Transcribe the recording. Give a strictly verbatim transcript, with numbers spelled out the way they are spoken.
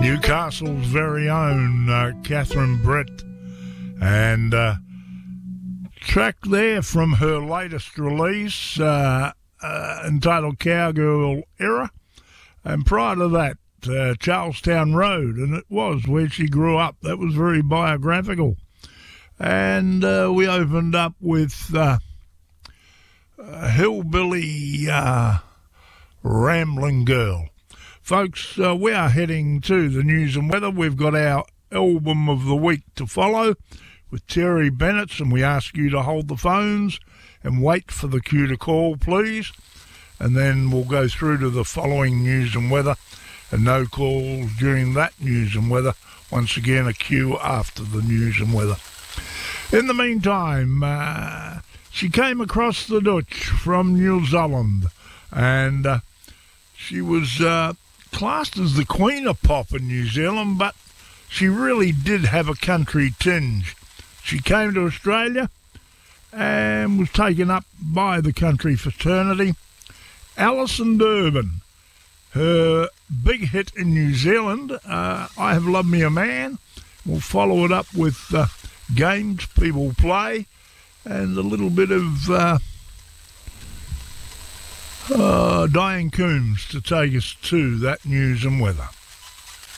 Newcastle's very own uh, Catherine Brett, and uh, track there from her latest release uh, uh, entitled Cowgirl Era, and prior to that uh, Charlestown Road, and it was where she grew up. That was very biographical. And uh, we opened up with uh, uh, Hillbilly uh, Rambling Girl. Folks, uh, we are heading to the news and weather. We've got our album of the week to follow with Terry Bennett, and we ask you to hold the phones and wait for the cue to call, please. And then we'll go through to the following news and weather, and no calls during that news and weather. Once again, a cue after the news and weather. In the meantime, uh, she came across the Dutch from New Zealand, and uh, she was uh, classed as the queen of pop in New Zealand, but she really did have a country tinge. She came to Australia and was taken up by the country fraternity. Alison Durbin, her big hit in New Zealand, uh, I Have Loved Me a Man. We'll follow it up with uh, Games People Play and a little bit of uh, uh, Diane Coombs to take us to that news and weather.